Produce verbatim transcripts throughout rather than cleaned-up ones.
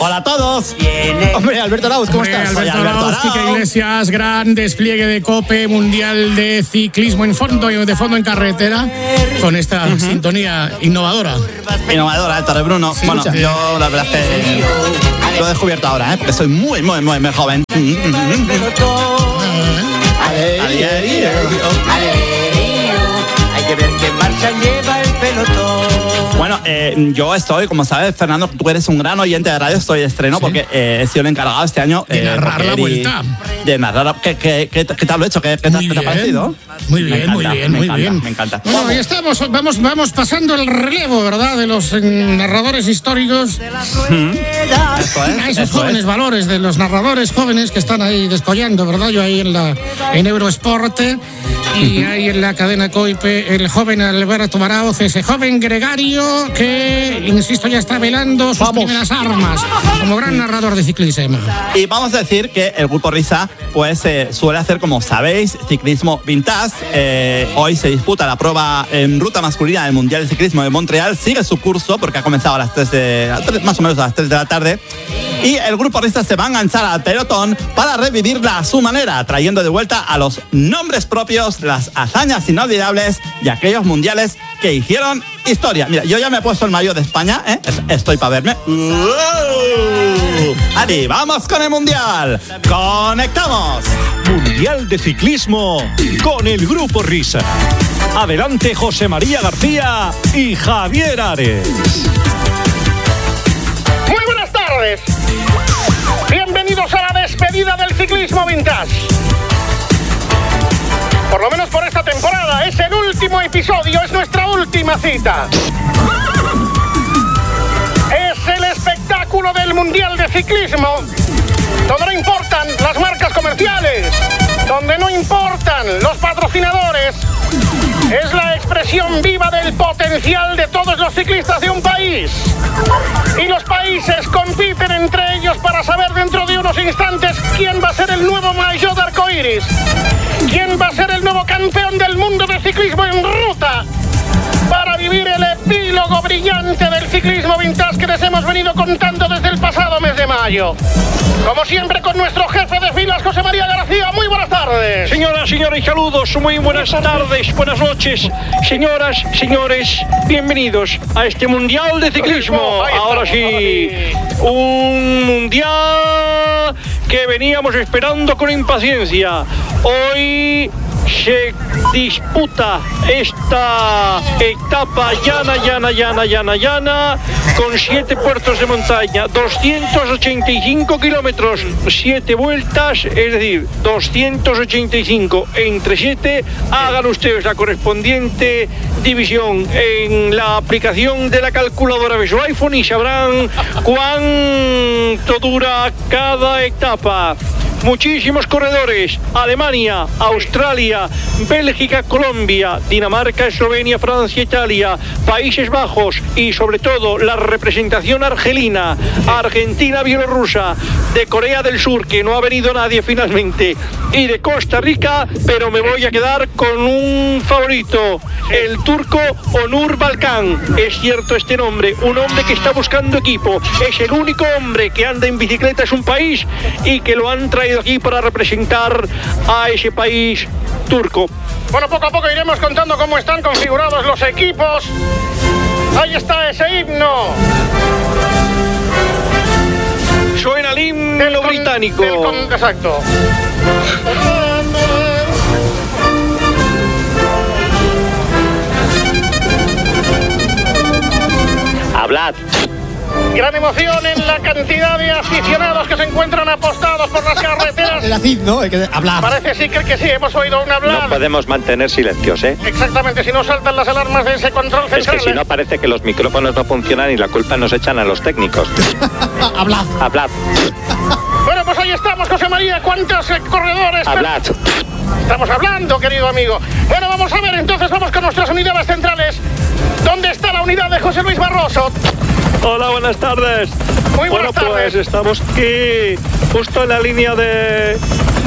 Hola a todos. Hombre, Alberto Arauz, ¿cómo Hombre, estás? Alberto Soy Alberto Arauz, Arauz. Quique Iglesias, gran despliegue de COPE, mundial de ciclismo en fondo y de fondo en carretera, con esta uh-huh. sintonía innovadora. Innovadora, el Torre Bruno. Sí, bueno, escucha. yo la verdad es que lo he descubierto ahora, ¿eh? Porque soy muy, muy, muy, muy joven. Hay que ver qué marcha lleva el pelotón. Bueno, eh, yo estoy, como sabes, Fernando, tú eres un gran oyente de radio, estoy de estreno ¿Sí? porque eh, he sido el encargado este año de eh, narrar la vuelta. De narrar. ¿Qué, qué, qué, qué tal lo he hecho? ¿Qué, qué, te, ¿qué te ha parecido? Muy bien, encanta, muy bien, me muy encanta, bien. Me encanta. Bueno, ahí estamos, vamos, vamos pasando el relevo, ¿verdad? De los eh, narradores históricos. ¿Mm? Eso es, a esos eso jóvenes es. valores de los narradores jóvenes que están ahí descollando, ¿verdad? Yo ahí en la en Eurosporte y ahí en la cadena COIPE, el joven Alberto Arauz, ese joven gregario que, insisto, ya está velando sus Vamos. primeras armas como gran narrador de ciclismo. Y vamos a decir que el Grupo Risa pues eh, suele hacer, como sabéis, ciclismo vintage. Eh, hoy se disputa la prueba en ruta masculina del Mundial de Ciclismo de Montreal. Sigue su curso porque ha comenzado a las tres de, más o menos a las tres de la tarde. Y el Grupo Risa se va a enganchar al pelotón para revivirla a su manera, trayendo de vuelta a los nombres propios, las hazañas inolvidables y aquellos mundiales que hicieron historia. Mira, yo ya me he puesto el maillot de España, ¿eh? Estoy para verme. Adi, vamos con el Mundial. ¡Conectamos! Mundial de Ciclismo con el Grupo Risa. Adelante José María García y Javier Ares. Muy buenas tardes. Bienvenidos a la despedida del ciclismo vintage. Por lo menos por esta temporada, es el último episodio, es nuestra última cita. Es el espectáculo del Mundial de Ciclismo, donde no importan las marcas comerciales, donde no importan los patrocinadores. Es la expresión viva del potencial de todos los ciclistas de un país. Y los países compiten entre ellos para saber dentro de unos instantes quién va a ser el nuevo maillot de arcoíris. ¿Quién va a ser el nuevo campeón del mundo de ciclismo en ruta? Para vivir el epílogo brillante del ciclismo vintage que les hemos venido contando desde el pasado mes de mayo. Como siempre, con nuestro jefe de filas, José María García. Muy buenas tardes. Señoras, señores, saludos, muy buenas tardes, buenas noches. Señoras, señores, bienvenidos a este Mundial de Ciclismo. Ahora sí, un Mundial que veníamos esperando con impaciencia. Hoy se disputa esta etapa llana, llana, llana, llana, llana, con siete puertos de montaña, doscientos ochenta y cinco kilómetros, siete vueltas, es decir, doscientos ochenta y cinco entre siete. Hagan ustedes la correspondiente división en la aplicación de la calculadora de su iPhone y sabrán cuánto dura cada etapa. Muchísimos corredores: Alemania, Australia, Bélgica, Colombia, Dinamarca, Eslovenia, Francia, Italia, Países Bajos y sobre todo la representación argelina, Argentina, Bielorrusia, de Corea del Sur, que no ha venido nadie finalmente, y de Costa Rica, pero me voy a quedar con un favorito, el turco Onur Balkan. Es cierto este nombre, un hombre que está buscando equipo, es el único hombre que anda en bicicleta, es un país, y que lo han traído aquí para representar a ese país turco. Bueno, poco a poco iremos contando cómo están configurados los equipos. Ahí está ese himno. Suena el himno Del con- británico. del con- exacto. Hablad. Gran emoción en la cantidad de aficionados que se encuentran apostados por las carreteras. El acid, ¿no? Hay que hablar. Parece sí que, que sí, hemos oído un hablar. No podemos mantener silencios, ¿eh? Exactamente, si no saltan las alarmas de ese control Es central. que si no parece que los micrófonos no funcionan y la culpa nos echan a los técnicos. Hablad. Hablad, Bueno, pues ahí estamos, José María. ¿Cuántos eh, corredores? hablad. Estamos hablando, querido amigo. Bueno, vamos a ver, entonces vamos con nuestras unidades centrales. ¿Dónde está la unidad de José Luis Barroso? Hola, buenas tardes. Muy buenas bueno, pues tardes. estamos aquí justo en la línea de,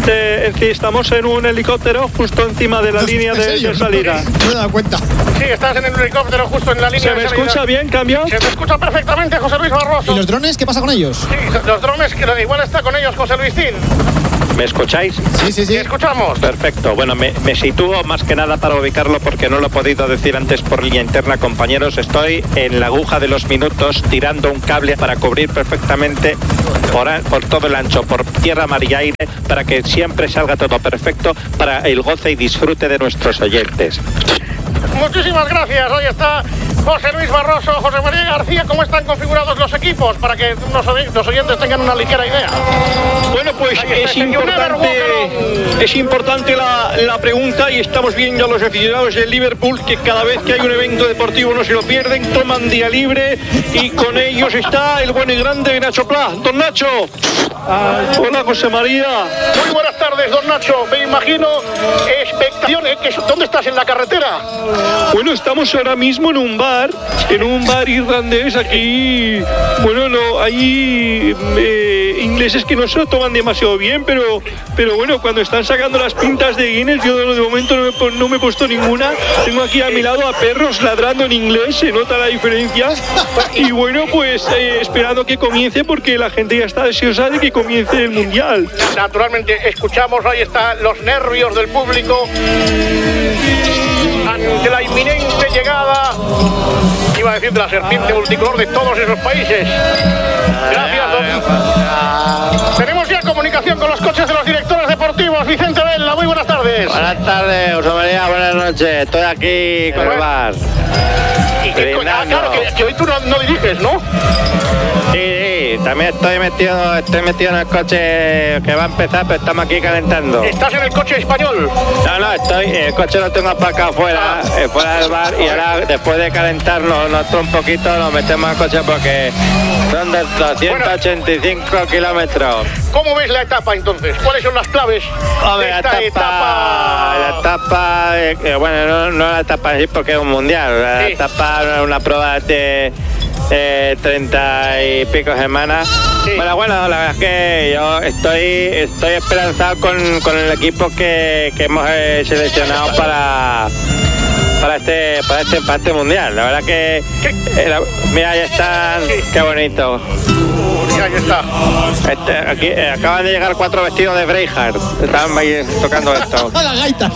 Eh, sí, estamos en un helicóptero justo encima de la línea de, de salida. No me he dado cuenta. Sí, estás en el helicóptero justo en la línea ¿Se me de salida. escucha bien, cambio? Se te escucha perfectamente, José Luis Barroso. ¿Y los drones qué pasa con ellos? Sí, los drones, que igual está con ellos José Luisín. ¿Me escucháis? Sí, sí, sí. Sí, escuchamos. Perfecto. Bueno, me, me sitúo más que nada para ubicarlo porque no lo he podido decir antes por línea interna, compañeros. Estoy en la aguja de los minutos tirando un cable para cubrir perfectamente por, por todo el ancho, por tierra, mar y aire, para que siempre salga todo perfecto para el goce y disfrute de nuestros oyentes. Muchísimas gracias. Ahí está José Luis Barroso, José María García. ¿Cómo están configurados los equipos? Para que los oyentes tengan una ligera idea. Bueno, pues es importante, es importante la, la pregunta y estamos viendo a los aficionados del Liverpool que cada vez que hay un evento deportivo no se lo pierden, toman día libre y con ellos está el bueno y grande Nacho Pla. Don Nacho. Hola, José María. Muy buenas tardes, don Nacho. Me imagino expectación. ¿eh? ¿Dónde estás? ¿En la carretera? Bueno, estamos ahora mismo en un bar, en un bar irlandés aquí. Bueno, no, hay eh, ingleses que no se lo toman demasiado bien, pero, pero bueno, cuando están sacando las pintas de Guinness, yo de momento no me, no me he puesto ninguna. Tengo aquí a mi lado a perros ladrando en inglés, se nota la diferencia. Y bueno, pues eh, esperando que comience porque la gente ya está deseosa de que comience el Mundial. Naturalmente, escuchamos, ahí están los nervios del público ante la inminente llegada, iba a decir, de la serpiente multicolor de todos esos países. Gracias, don. Tenemos ya comunicación con los coches de los directores deportivos. Vicente Vela, muy buenas tardes. Buenas tardes, José María, buenas noches. Estoy aquí con el bar. Y que, ah, claro, que, que hoy tú no, no diriges, ¿no? Sí, sí, también estoy metido, estoy metido en el coche que va a empezar, pero estamos aquí calentando. ¿Estás en el coche español? No, no, estoy, el coche lo tengo aparcado afuera, eh, fuera del bar, y ahora después de calentarlo nosotros un poquito nos metemos al coche porque son de doscientos ochenta y cinco kilómetros. ¿Cómo ves la etapa entonces? ¿Cuáles son las claves Hombre, de esta la etapa? etapa? La etapa, eh, bueno, no, no la etapa en sí porque es un mundial, la Sí. etapa es una prueba de eh, treinta y pico semanas. Sí. Bueno, bueno, la verdad es que yo estoy, estoy esperanzado con, con el equipo que, que hemos eh, seleccionado para... Para este, para este para este mundial. La verdad que eh, la, mira, ahí están, qué bonito. Y ahí está. Este, aquí eh, acaban de llegar cuatro vestidos de Braveheart. Estaban ahí tocando esto. ¡A la gaita!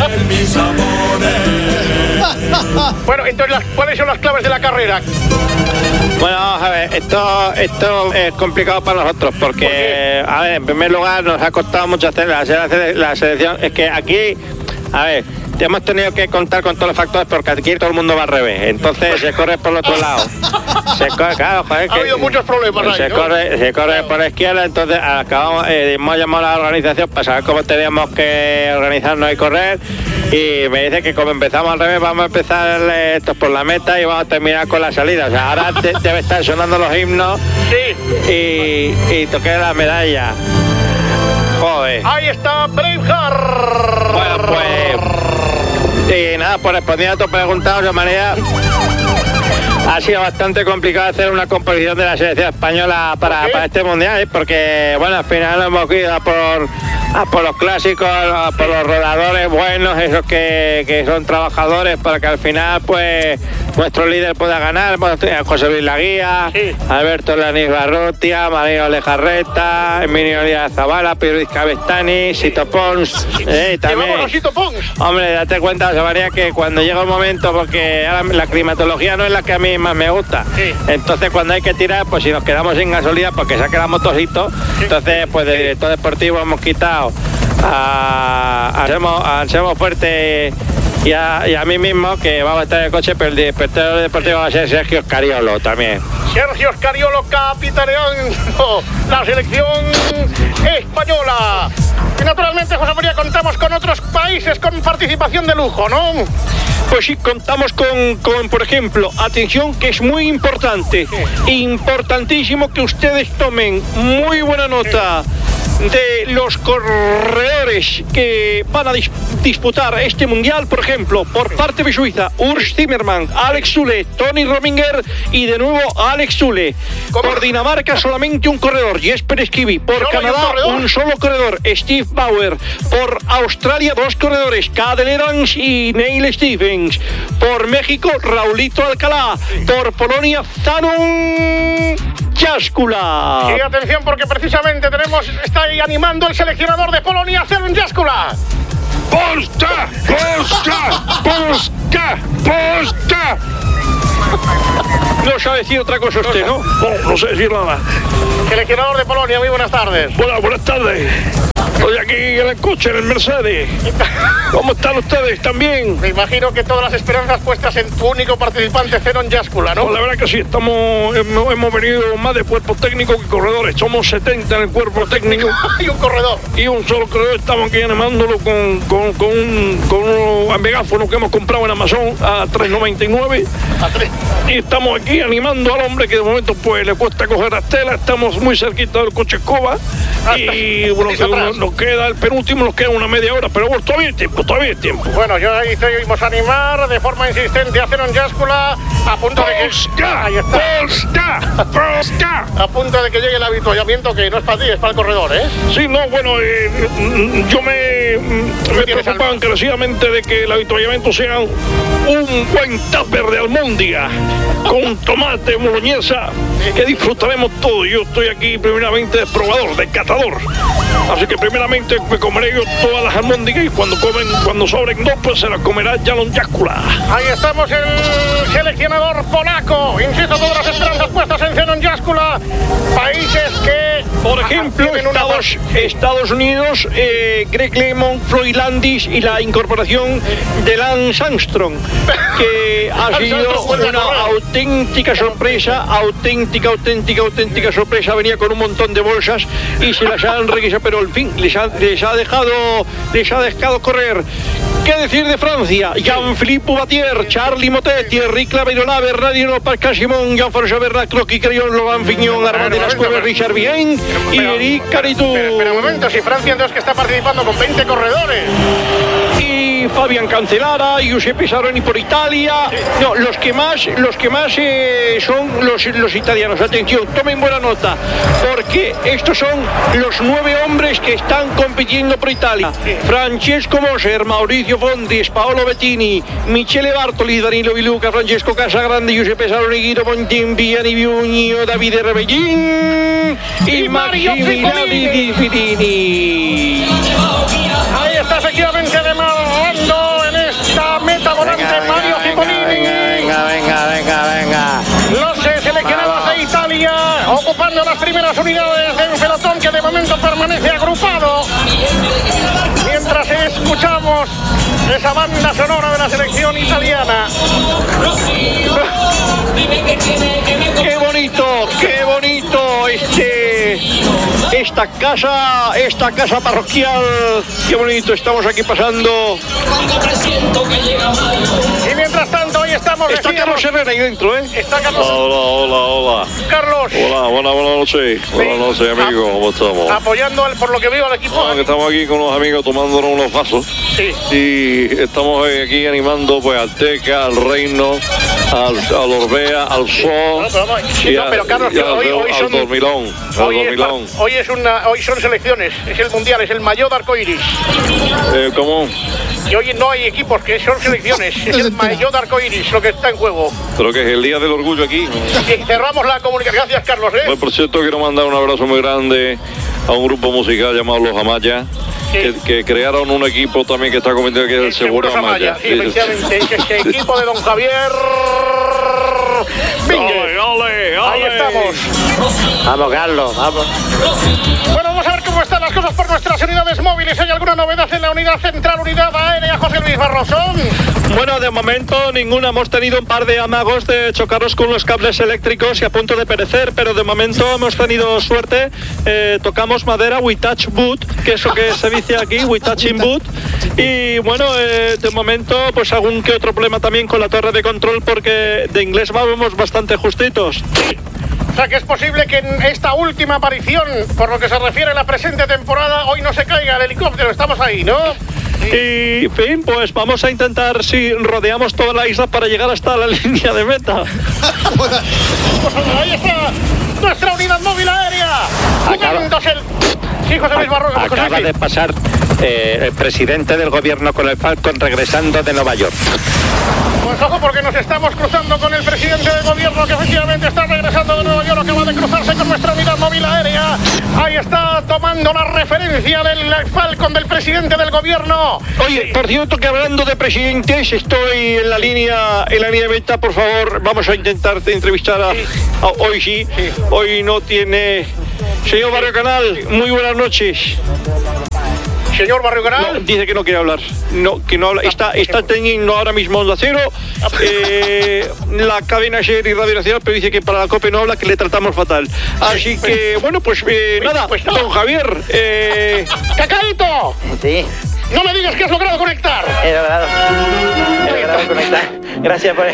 Bueno, entonces, las, ¿cuáles son las claves de la carrera? Bueno, vamos a ver, esto, esto es complicado para nosotros porque, a ver, en primer lugar nos ha costado mucho hacer la, la selección. Es que aquí, a ver, hemos tenido que contar con todos los factores porque aquí todo el mundo va al revés. Entonces se corre por el otro lado. Se corre, claro, joder, Ha que, habido muchos problemas ahí, se ¿no? corre, se corre por la izquierda, entonces acabamos, eh, hemos llamado a la organización para saber cómo teníamos que organizarnos y correr. Y me dice que como empezamos al revés, vamos a empezar eh, esto por la meta y vamos a terminar con la salida. O sea, ahora de, debe estar sonando los himnos Sí. y, y toqué la medalla. Joder. Ahí está Braveheart. Bueno, pues... Y nada, pues respondiendo a tu pregunta, José María, ha sido bastante complicado hacer una composición de la selección española para, para este mundial, ¿eh? Porque, bueno, al final hemos ido a por, a por los clásicos, a por los rodadores buenos, esos que, que son trabajadores, para que al final, pues, nuestro líder pueda ganar. José Luis Laguía, Sí. Alberto Lanis Barrutia, Mario Lejarreta, Emilio Díaz Zavala, Piruiz Cabestani, Sito Pons, eh, también. Llevamos a Sito Pons. Hombre, date cuenta, José María, que cuando llega un momento, porque ahora la climatología no es la que a mí más me gusta, Sí. entonces cuando hay que tirar, pues si nos quedamos sin gasolina, porque se ha quedado motocito, entonces pues de director deportivo hemos quitado a, a, Anselmo, a Anselmo Fuerte y a, y a mí mismo, que vamos a estar en el coche, pero el director deportivo va a ser Sergio Escariolo también. Sergio Escariolo capitaneando la selección española. Y naturalmente, José María, contamos con otros países con participación de lujo, ¿no? Pues sí, contamos con, con, por ejemplo, atención, que es muy importante, importantísimo que ustedes tomen muy buena nota. de los corredores que van a dis- disputar este mundial, por ejemplo, por parte de Suiza, Urs Zimmermann, Alex Zülle, Tony Rominger y de nuevo Alex Zülle. Por Dinamarca solamente un corredor, Jesper Skibby. Por Canadá un, un solo corredor, Steve Bauer. Por Australia dos corredores, Cadel Evans y Neil Stevens. Por México Raulito Alcalá. Por Polonia Zanon Jaskula. Y atención porque precisamente tenemos, está ahí animando el seleccionador de Polonia, Zanon Jaskula. ¡Polska! ¡Polska! ¡Polska! ¡Polska! No sabe decir otra cosa usted, ¿no? No, no sé decir nada. Seleccionador de Polonia, muy buenas tardes. Buenas, buenas tardes. Estoy aquí en el coche, en el Mercedes. ¿Cómo están ustedes? ¿Están bien? Me imagino que todas las esperanzas puestas en tu único participante, Zanon Jaskula, ¿no? Pues la verdad que sí, estamos, hemos, hemos venido más de cuerpo técnico que corredores. Somos setenta en el cuerpo técnico. Y un corredor. Y un solo corredor. Estamos aquí animándolo con, con, con un, con unos megáfonos que hemos comprado en Amazon a tres noventa y nueve. A tres. Y estamos aquí animando al hombre que de momento pues le cuesta coger las telas. Estamos muy cerquita del coche escoba. Y bueno, que nos, nos queda el penúltimo, nos queda una media hora. Pero bueno, todavía hay tiempo, todavía hay tiempo. Bueno, yo ahí seguimos a animar de forma insistente a Zanon Jaskula a punto de que... ¡Polska! Ahí está. ¡Polska! ¡Polska! A punto de que llegue el avituallamiento, que no es para ti, es para el corredor, ¿eh? Sí, no, bueno, eh, yo me, me preocupa encarecidamente de que el avituallamiento sea un buen tupper de almóndiga con tomate, boloñesa, que disfrutaremos todo. Yo estoy aquí primeramente de probador, de catador. Así que primeramente me comeré yo todas las almóndigas y cuando comen, cuando sobren dos, pues se las comerá Zanon Jaskula. Ahí estamos el seleccionador polaco. Insisto, todas las esperanzas puestas en Zanon Jaskula. Países que... Por ejemplo, tienen una Estados, Estados Unidos, eh, Greg LeMond, Floyd Landis y la incorporación de Lance Armstrong, que ha sido una auténtica sorpresa, auténtica, auténtica, auténtica sorpresa. Venía con un montón de bolsas y se las han requisado, pero al fin les ha, les ha dejado, les ha dejado correr. ¿Qué decir de Francia? Jean-Philippe Boubatier, Charlie Motet, Thierry Claveyrona, Bernardino Pascal Simon, Jean-François Bernard, Croqui Crillon, Logan Fignon, Armand de las Cuevas, Richard Bien y Eric Caritou. Espera, espera un momento, si Francia entonces que está participando con veinte corredores. Y Fabian Cancellara, Giuseppe Saroni por Italia. No, los que más, los que más eh, son los, los italianos. Atención, tomen buena nota, porque estos son los nueve hombres que están compitiendo por Italia. Francesco Moser, Mauricio Fondis, Paolo Bettini, Michele Bartoli, Danilo Viluca, Francesco Casagrande, Giuseppe Saroni, Guido Pontin, Viani Viugno, Davide Rebellín y, Y Mario Massimiliano Di Fidini. Ahí está efectivamente demandando en esta meta volante Mario Cipollini. Venga, venga, venga, venga. Los eh, seleccionados de Italia ocupando las primeras unidades de un pelotón que de momento permanece agrupado. Mientras escuchamos esa banda sonora de la selección italiana. Qué bonito, qué bonito este, esta casa, esta casa parroquial. Qué bonito, estamos aquí pasando. Y mientras tanto, hoy estamos... Está decíamos- Carlos Herrera ahí dentro, ¿eh? Está Carlos... Hola, hola, hola. Carlos Hola, buenas, buenas noches. Buenas noches, amigos. ¿Cómo estamos? apoyando al- por lo que veo al equipo. Ah, que estamos aquí con los amigos tomándonos unos vasos. Sí. Y estamos hoy aquí animando pues al Teca, al Reino, al, al Orbea, al Sol. No, pero vamos, sí, y no, a- pero Carlos, y al, hoy- hoy al son- Dormilón. Al Hoy es, Dormilón. par- hoy, es una, hoy son selecciones, es el mundial, es el maillot arcoiris. Eh, ¿Cómo? Y hoy no hay equipos, que son selecciones, es el maillot arcoiris lo que está en juego. Creo que es el Día del Orgullo aquí. Y cerramos la comunicación. Gracias, Carlos. ¿eh? Pues, por cierto, quiero mandar un abrazo muy grande a un grupo musical llamado Los Amaya, que, que crearon un equipo también que está cometido, que es el Seguro Amaya. Sí, efectivamente, es ese equipo de don Javier Vínguez. ¡Ole, ole, Ahí ole! estamos. Vamos, Carlos, vamos. Bueno, vamos a ver cómo están las cosas por nuestras unidades móviles. ¿Hay alguna novedad en la unidad central, unidad aérea, José Luis Barrosón? Bueno, de momento ninguna. Hemos tenido un par de amagos de chocarnos con los cables eléctricos y a punto de perecer, pero de momento hemos tenido suerte. Eh, tocamos madera, we touch wood, que es lo que se dice aquí, we touching wood. Y bueno, eh, de momento pues algún que otro problema también con la torre de control, porque de inglés vamos bastante justitos. O sea que es posible que en esta última aparición, por lo que se refiere a la presente temporada, hoy no se caiga el helicóptero. Estamos ahí, ¿no? Y, en fin, pues vamos a intentar, si rodeamos toda la isla para llegar hasta la línea de meta. Pues ahí está nuestra unidad móvil aérea. Jugándose el... Sí, José Luis Barro. Acaba de pasar eh, el presidente del gobierno con el Falcon regresando de Nueva York. Pues ojo, porque nos estamos cruzando con el presidente del gobierno, que efectivamente está regresando de Nueva York. Acaba de cruzarse con nuestra unidad móvil aérea. Ahí está tomando la referencia del Falcon del presidente del gobierno. Oye, por cierto, que hablando de presidentes, estoy en la línea en la línea de meta. Por favor, vamos a intentar entrevistar a, a hoy sí, sí. Hoy no tiene... Señor Barrio Canal, muy buenas noches. Señor Barrio Canal. No, dice que no quiere hablar. No, que no habla. Está, está teniendo ahora mismo Onda Cero. Eh, la cadena SER y Radio Nacional, pero dice que para la COPE no habla, que le tratamos fatal. Así que, bueno, pues eh, nada, pues no. Don Javier. Eh... ¡Cacaíto! Sí. No me digas que has logrado conectar. He logrado. He logrado conectar. Gracias por...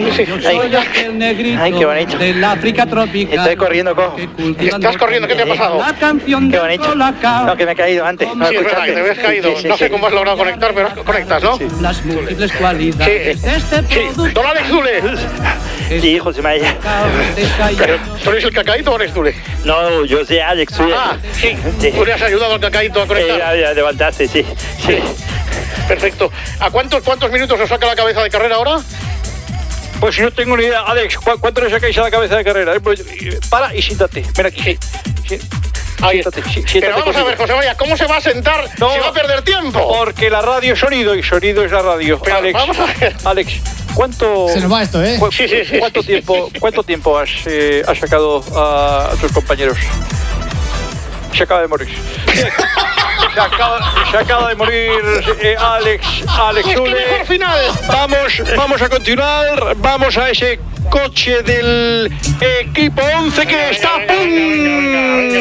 Ay, ay, qué bonito. Estoy corriendo, cojo. ¿Estás corriendo? ¿Qué te ha pasado? Qué bonito. No, que me he caído antes. No Sí, es verdad, que te habías caído. Sí, sí, no sé sí. cómo has logrado conectar, pero conectas, ¿no? Sí. Las múltiples cualidades Sí. de este Sí. producto. Don Alex Dule. Sí, José María. Pero, ¿tú eres el Cacaíto o eres Dule? No, yo soy Alex. Soy Ah, sí. Sí. Tú le has ayudado al Cacaíto a Eh, conectar. ya, ya levantaste, sí. Sí. Perfecto. ¿A cuántos, cuántos minutos os saca la cabeza de carrera ahora? Pues no tengo ni idea. Alex, ¿cu ¿cuánto le sacáis a la cabeza de carrera? Eh, pues, eh, para y siéntate. Ven aquí. Sí. Sí. Ahí Siéntate, está. sí, siéntate Pero vamos a conmigo. ver, José María, ¿cómo se va a sentar No. si va a perder tiempo? Porque la radio es sonido y sonido es la radio. Pero Alex, vamos a ver. Alex, ¿cuánto, Se nos va esto, ¿eh? cu- Sí, sí, sí, ¿cuánto sí, tiempo, sí. cuánto tiempo has, eh, has sacado a, a tus compañeros? Se acaba de morir. Se acaba, se acaba de morir eh, Alex, Alex Pues qué Dule. mejor final. Vamos, vamos a continuar. Vamos a ese coche del equipo once que está a Venga, venga, venga,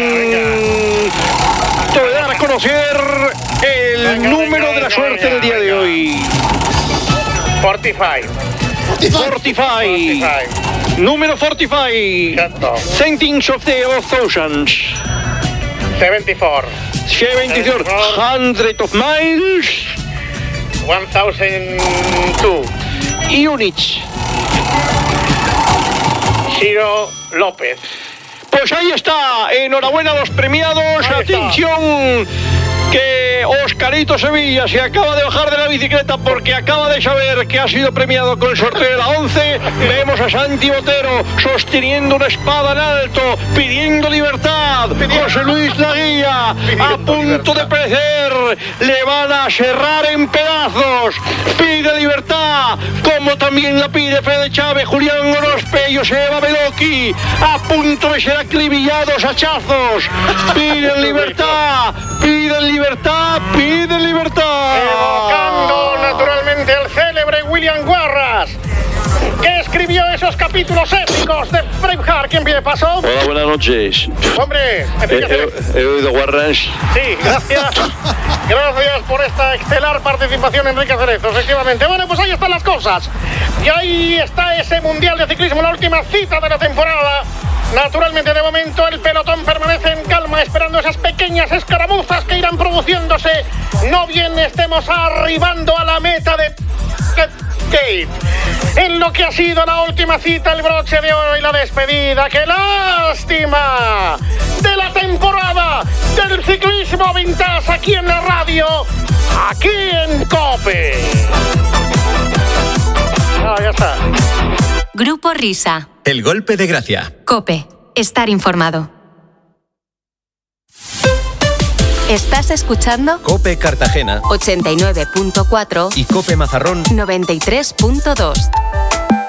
punto de dar a conocer el Venga, número venga, de la venga, suerte del día de venga. hoy. cuarenta y cinco. cuarenta y cinco. cuarenta y cinco. Número cuarenta y cinco. Exacto. Centings of the of thousands. setenta y cuatro. setenta-four. Hundred of miles. one thousand two. Units. Ciro López. Pues ahí está, enhorabuena a los premiados. Ahí está. Atención, que Oscarito Sevilla se acaba de bajar de la bicicleta porque acaba de saber que ha sido premiado con el sorteo de la once. Vemos a Santi Botero sosteniendo una espada en alto, pidiendo libertad. José Luis Laguía, a punto de perecer, le van a serrar en pedazos. Pide libertad, como también la pide Fede Chávez, Julián Gorospe y Joseba Beloki, a punto de ser acribillados a hachazos. Piden libertad, piden libertad, piden libertad. Evocando naturalmente al célebre William Warras, que escribió esos capítulos épicos de Braveheart. ¿Quién pide paso? Hola, buenas noches. Hombre, Enrique Cerezo. he oído Warrens. Sí, gracias. Gracias por esta estelar participación, Enrique Cerezo, efectivamente. Bueno, pues ahí están las cosas. Y ahí está ese Mundial de Ciclismo, la última cita de la temporada. Naturalmente, de momento, el pelotón permanece en calma, esperando esas pequeñas escaramuzas que irán produciéndose. No bien estemos arribando a la meta de Gate. En lo que ha sido la última cita, el broche de oro y la despedida. ¡Qué lástima! De la temporada del ciclismo vintage aquí en la radio, aquí en COPE. Ah, ya está. Grupo Risa. El golpe de gracia. COPE. Estar informado. ¿Estás escuchando? COPE Cartagena ochenta y nueve punto cuatro y COPE Mazarrón noventa y tres punto dos.